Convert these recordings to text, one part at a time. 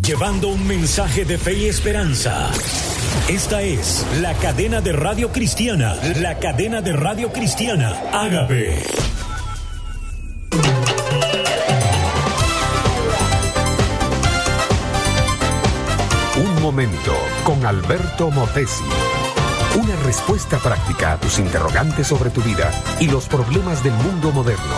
llevando un mensaje de fe y esperanza. Esta es la cadena de radio cristiana, la cadena de radio cristiana Ágape. Un momento con Alberto Motesi. Una respuesta práctica a tus interrogantes sobre tu vida y los problemas del mundo moderno.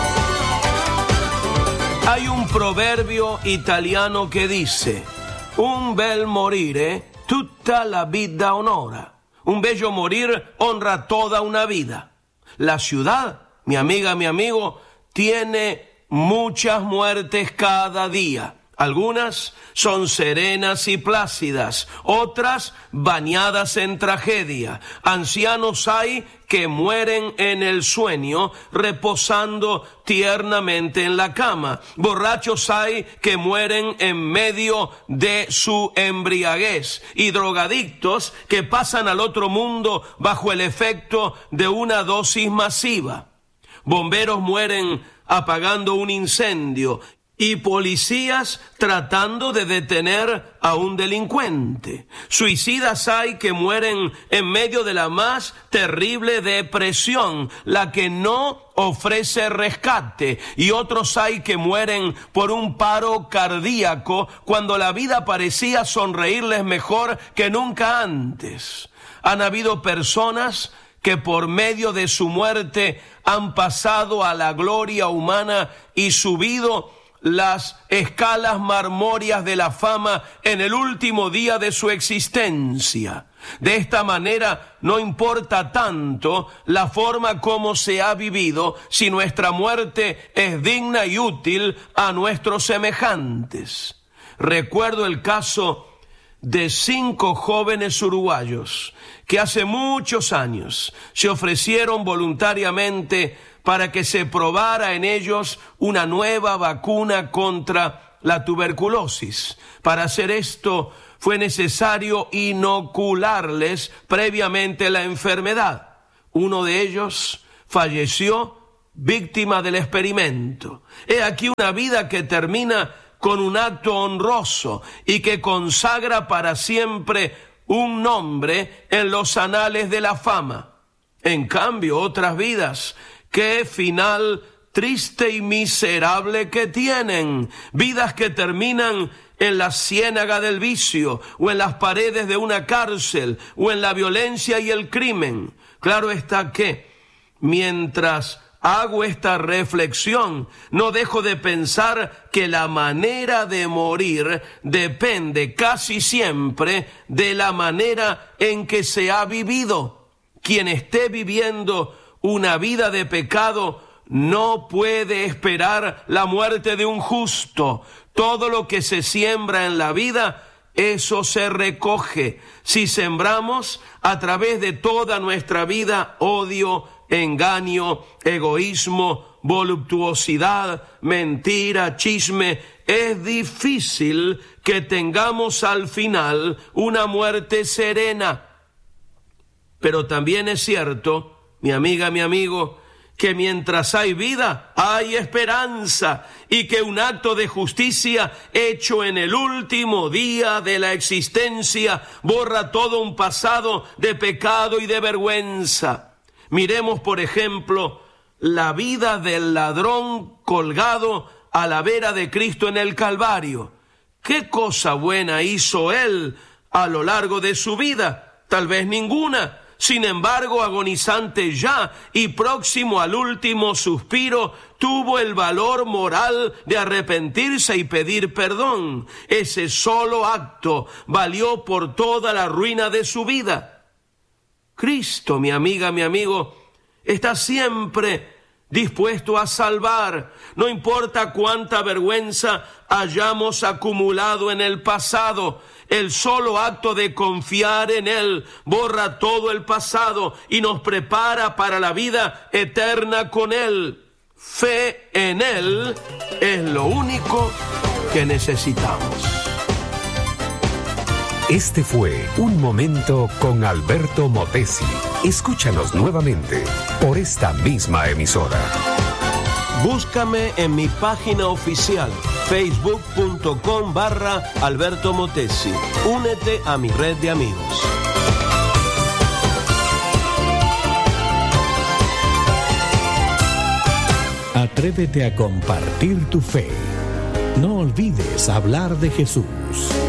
Hay un proverbio italiano que dice: un bel morire tutta la vita onora. Un bello morir honra toda una vida. La ciudad, mi amiga, mi amigo, tiene muchas muertes cada día. Algunas son serenas y plácidas, otras bañadas en tragedia. Ancianos hay que mueren en el sueño, reposando tiernamente en la cama. Borrachos hay que mueren en medio de su embriaguez. Y drogadictos que pasan al otro mundo bajo el efecto de una dosis masiva. Bomberos mueren apagando un incendio. Y policías tratando de detener a un delincuente. Suicidas hay que mueren en medio de la más terrible depresión, la que no ofrece rescate. Y otros hay que mueren por un paro cardíaco cuando la vida parecía sonreírles mejor que nunca antes. Han habido personas que por medio de su muerte han pasado a la gloria humana y subido las escalas marmóreas de la fama en el último día de su existencia. De esta manera no importa tanto la forma como se ha vivido, si nuestra muerte es digna y útil a nuestros semejantes. Recuerdo el caso de 5 jóvenes uruguayos que hace muchos años se ofrecieron voluntariamente para que se probara en ellos una nueva vacuna contra la tuberculosis. Para hacer esto fue necesario inocularles previamente la enfermedad. Uno de ellos falleció víctima del experimento. He aquí una vida que termina con un acto honroso y que consagra para siempre un nombre en los anales de la fama. En cambio, otras vidas, qué final triste y miserable que tienen. Vidas que terminan en la ciénaga del vicio, o en las paredes de una cárcel, o en la violencia y el crimen. Claro está que, mientras hago esta reflexión, no dejo de pensar que la manera de morir depende casi siempre de la manera en que se ha vivido. Quien esté viviendo una vida de pecado no puede esperar la muerte de un justo. Todo lo que se siembra en la vida, eso se recoge. Si sembramos a través de toda nuestra vida odio, engaño, egoísmo, voluptuosidad, mentira, chisme, es difícil que tengamos al final una muerte serena. Pero también es cierto, mi amiga, mi amigo, que mientras hay vida, hay esperanza, y que un acto de justicia hecho en el último día de la existencia borra todo un pasado de pecado y de vergüenza. Miremos, por ejemplo, la vida del ladrón colgado a la vera de Cristo en el Calvario. ¿Qué cosa buena hizo él a lo largo de su vida? Tal vez ninguna. Sin embargo, agonizante ya y próximo al último suspiro, tuvo el valor moral de arrepentirse y pedir perdón. Ese solo acto valió por toda la ruina de su vida. Cristo, mi amiga, mi amigo, está siempre dispuesto a salvar. No importa cuánta vergüenza hayamos acumulado en el pasado, el solo acto de confiar en Él borra todo el pasado y nos prepara para la vida eterna con Él. Fe en Él es lo único que necesitamos. Este fue Un Momento con Alberto Motesi. Escúchanos nuevamente por esta misma emisora. Búscame en mi página oficial facebook.com/Alberto Motesi. Únete a mi red de amigos. Atrévete a compartir tu fe. No olvides hablar de Jesús.